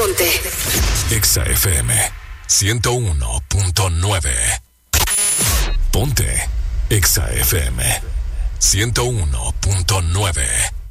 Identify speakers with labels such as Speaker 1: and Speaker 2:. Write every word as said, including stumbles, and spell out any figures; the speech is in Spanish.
Speaker 1: Ponte.
Speaker 2: Exa F M ciento uno punto nueve. Ponte Exa F M ciento uno punto nueve.